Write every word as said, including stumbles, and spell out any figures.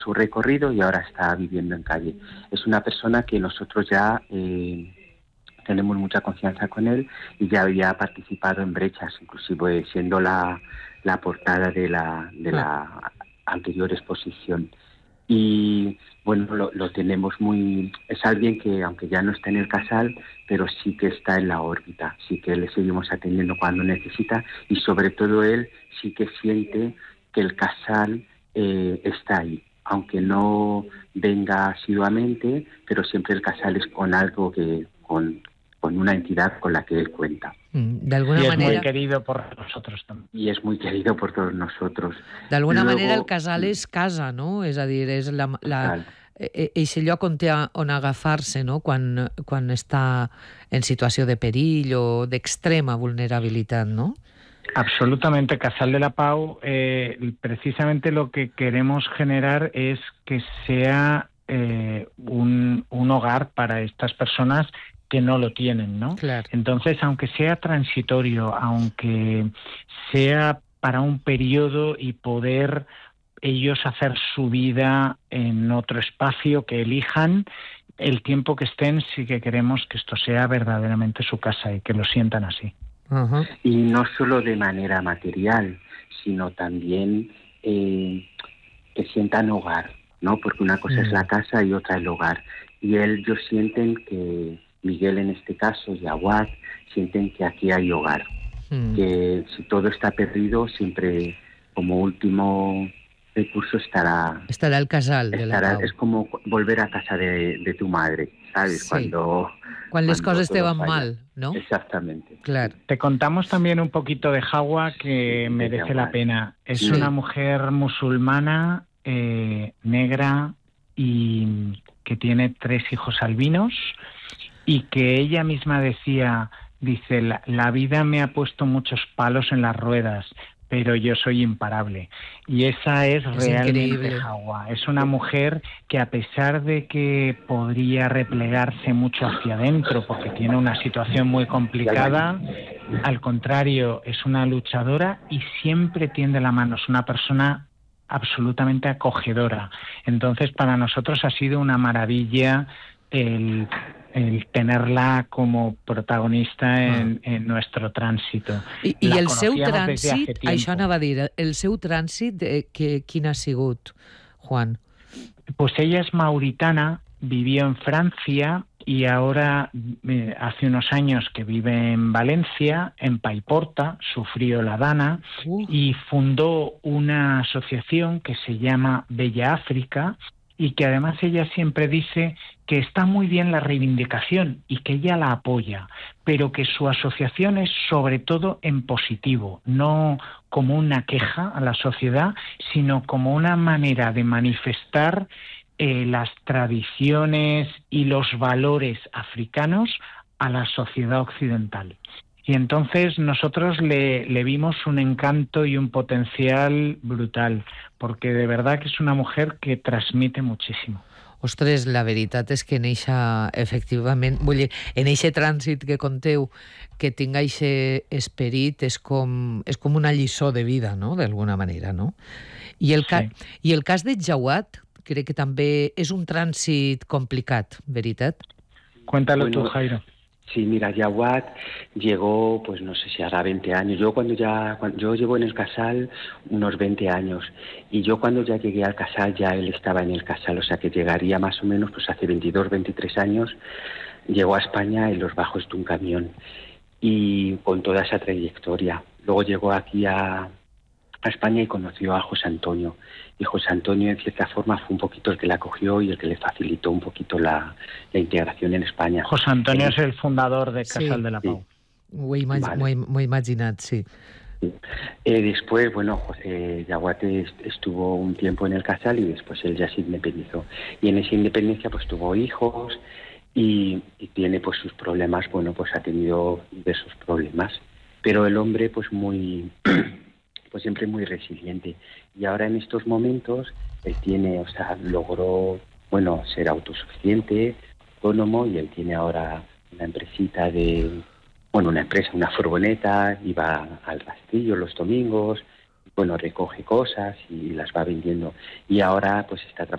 su recorrido y ahora está viviendo en calle. Es una persona que nosotros ya eh, tenemos mucha confianza con él y ya había participado en brechas, inclusive siendo la, la portada de la, de la anterior exposición. Y bueno, lo, lo tenemos muy... Es alguien que, aunque ya no está en el casal, pero sí que está en la órbita, sí que le seguimos atendiendo cuando necesita y sobre todo él sí que siente que el casal eh, está ahí, aunque no venga asiduamente, pero siempre el casal es con algo que... con con una entidad con la que él cuenta. De alguna y manera... es muy querido por nosotros también. Y es muy querido por todos nosotros. D'alguna Luego, manera el casal és casa, no? És a dir, és la, la, eixe lloc on té on agafar-se, no? Quan, quan està en situació de perill o d'extrema vulnerabilitat, no? Absolutamente. Casal de la Pau, eh, precisamente lo que queremos generar es que sea eh, un, un hogar para estas personas que no lo tienen, ¿no? Claro. Entonces, aunque sea transitorio, aunque sea para un periodo y poder ellos hacer su vida en otro espacio que elijan, el tiempo que estén, sí que queremos que esto sea verdaderamente su casa y que lo sientan así. Uh-huh. Y no solo de manera material, sino también eh, que sientan hogar, ¿no? Porque una cosa mm. es la casa y otra el hogar. Y ellos sienten que Miguel en este caso y Aguad sienten que aquí hay hogar, mm. que si todo está perdido siempre como último recurso estará estará el casal de estará, la Pau. Es como volver a casa de, de tu madre, ¿sabes? Sí. Cuando, Quan les cuando coses te van falla. mal, ¿no? Exactamente. Claro. Te contamos también un poquito de Hawa, que sí, merece la pena. Es sí. una mujer musulmana, eh, negra y que tiene tres hijos albinos. Y que ella misma decía, dice, la, la vida me ha puesto muchos palos en las ruedas, pero yo soy imparable. Y esa es, es realmente increíble. Hawa. Es una mujer que, a pesar de que podría replegarse mucho hacia adentro porque tiene una situación muy complicada, al contrario, es una luchadora y siempre tiende la mano. Es una persona absolutamente acogedora. Entonces, para nosotros ha sido una maravilla el... el tenerla como protagonista en, en nuestro tránsito. I, i el seu trànsit, això anava a dir, el seu trànsit, eh, que, quin ha sigut, Juan? Pues ella es mauritana, vivió en Francia y ahora eh, hace unos años que vive en Valencia, en Paiporta, sufrió la Dana uh. y fundó una asociación que se llama Bella África, y que además ella siempre dice que está muy bien la reivindicación y que ella la apoya, pero que su asociación es sobre todo en positivo, no como una queja a la sociedad, sino como una manera de manifestar eh, las tradiciones y los valores africanos a la sociedad occidental. Y entonces nosotros le, le vimos un encanto y un potencial brutal, porque de verdad que es una mujer que transmite muchísimo. Ostres, la veritat és que en eixa, efectivament, vull dir, en eixe trànsit que conteu, que tinga eixe esperit, és com, és com una lliçó de vida, no?, d'alguna manera, no? I el, ca sí. I el cas de Jawad, crec que també és un trànsit complicat, veritat? Cuéntalo bueno, tú, Jairo. Sí, mira, Jawad llegó, pues no sé si hará veinte años. Yo cuando ya, cuando, yo llevo en el casal unos veinte años y yo cuando ya llegué al casal ya él estaba en el casal, o sea que llegaría más o menos pues hace veintidós, veintitrés años, llegó a España en los bajos de un camión y con toda esa trayectoria. Luego llegó aquí a, a España y conoció a José Antonio. Y José Antonio, en cierta forma, fue un poquito el que la acogió y el que le facilitó un poquito la, la integración en España. José Antonio eh, es el fundador de Casal sí, de la Pau. Sí. Ho he, imag vale. M'ho he imaginat, sí. sí. Eh, después, bueno, José Yaguate estuvo un tiempo en el casal y después él ya se independizó. Y en esa independencia pues tuvo hijos y, y tiene pues sus problemas, bueno, pues ha tenido diversos problemas. Pero el hombre pues muy... pues siempre muy resiliente. Y ahora en estos momentos él tiene, o sea, logró, bueno, ser autosuficiente, autónomo, y él tiene ahora una empresita de, bueno, una empresa, una furgoneta, y va al rastrillo los domingos, bueno, recoge cosas y las va vendiendo. Y ahora pues está trabajando